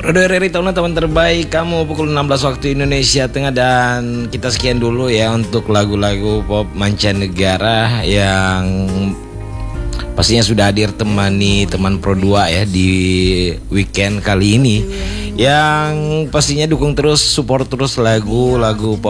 Radio RRI Tahunan teman terbaik kamu pukul 16 waktu Indonesia Tengah. Dan kita sekian dulu ya untuk lagu-lagu pop mancanegara yang pastinya sudah hadir temani teman Pro 2 ya di weekend kali ini. Yang pastinya dukung terus, support terus lagu-lagu pop